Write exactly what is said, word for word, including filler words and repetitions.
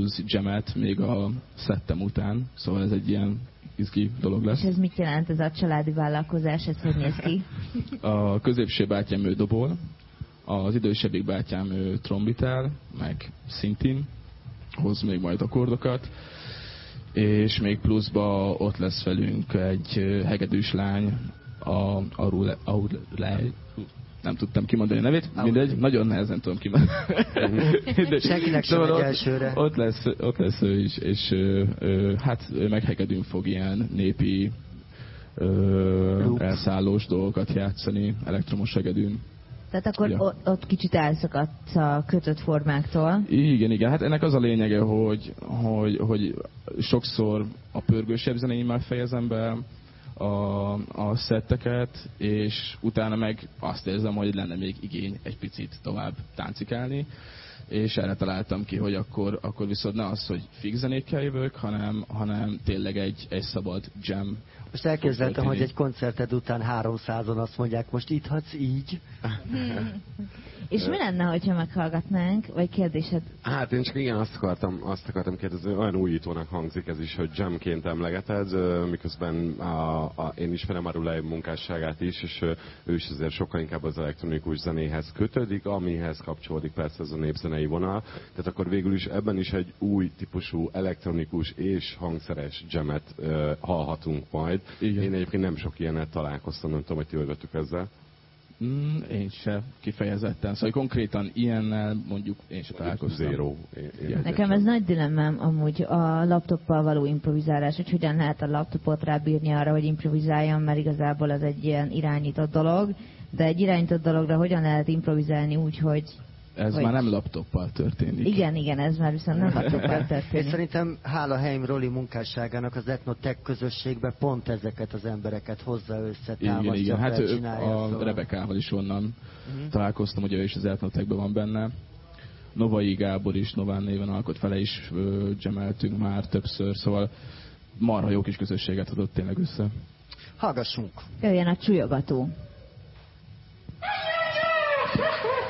plusz jamet még a szettem után, szóval ez egy ilyen izgi dolog lesz. És ez mit jelent, ez a családi vállalkozás, ez hogy néz ki? A középső bátyám ő dobol, az idősebbik bátyám ő trombitál, meg szintén hoz még majd akkordokat, és még pluszba ott lesz velünk egy hegedűs lány, a Aurule, Aurule, nem tudtam kimondani a nevét, mindegy, nagyon nehezen tudom kimondani. Senkinek sem szóval egy ott, elsőre. Ott lesz, ott lesz ő is, és ö, ö, hát meg hegedűn fog ilyen népi ö, elszállós dolgokat játszani, elektromos hegedűn. Tehát akkor Ja. ott, ott kicsit elszakadt a kötött formáktól. Igen, igen. Hát ennek az a lényege, hogy, hogy, hogy sokszor a pörgősebb zenéimmel fejezem be a, a szetteket, és utána meg azt érzem, hogy lenne még igény egy picit tovább táncikálni, és erre találtam ki, hogy akkor, akkor viszont ne az, hogy fix zenékkel jövök, hanem, hanem tényleg egy, egy szabad jam. Most elképzeltem, hogy egy koncerted után háromszázan azt mondják, most íthatsz így. És mi lenne, hogyha meghallgatnánk? Vagy kérdésed? Hát én csak igen, azt akartam, azt akartam kérdezni, olyan újítónak hangzik ez is, hogy jamként emlegeted, miközben a, a, én ismerem Arulai munkásságát is, és ő is azért sokkal inkább az elektronikus zenéhez kötődik, amihez kapcsolódik persze ez a népzenei vonal. Tehát akkor végül is ebben is egy új típusú elektronikus és hangszeres jamet uh, hallhatunk majd. Igen. Én egyébként nem sok ilyenet találkoztam, nem tudom, hogy ti vagytok ezzel. Mm, én se kifejezetten. Szóval konkrétan ilyennel mondjuk én se találkoztam. Zero. Én, én Nekem ez nagy dilemmám amúgy a laptoppal való improvizálás, hogy hogyan lehet a laptopot rábírni arra, hogy improvizáljon, mert igazából ez egy ilyen irányított dolog, de egy irányított dologra hogyan lehet improvizálni úgy, hogy Ez Vagy... már nem laptoppal történik. Igen, igen, ez már viszont nem laptoppal történik. És szerintem hála Heim Roli munkásságának az Etnotek közösségbe pont ezeket az embereket hozza össze, igen, igen. Hát ő, a szóval. Rebekával is onnan uh-huh. találkoztam, hogy ő is az Etnotekben van benne. Novai Gábor is, Nován néven alkot, vele is ö, jameltünk már többször, szóval marha jó kis közösséget adott tényleg össze. Hallgassunk! Jöjjön a csúlyogató.